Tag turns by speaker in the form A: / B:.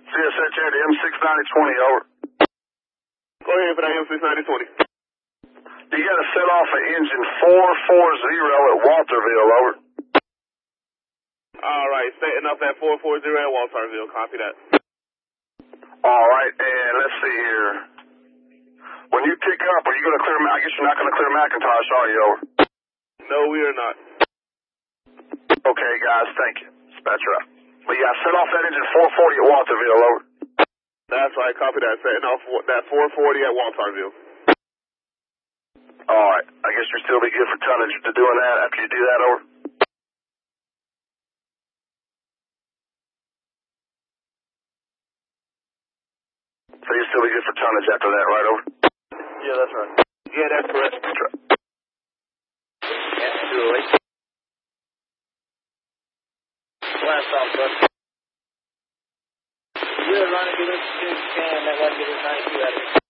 A: CSH at M69020, over.
B: Go ahead for that M69020.
A: You got to set off at engine 440 at Walterville, over.
B: All right, setting up at 440 at Walterville. Copy that.
A: All right, and let's see here. When you pick up, are you going to clear? I guess you're not going to clear McIntosh, are you, over?
B: No, we are not.
A: Okay, guys, thank you. Dispatcher up. But yeah, set off that engine 440 at Walterville, over.
B: That's right, copy that. Setting off that 440 at Walterville.
A: All right, I guess you'll still be good for tonnage to doing that after you do that, over. So you'll still be good for tonnage after that, right, over?
B: Yeah, that's right. Yeah, that's correct.
A: That's right.
C: Yeah, Julie. Last off, bud. Good running, give us 210, that wasn't good as 92 out of here.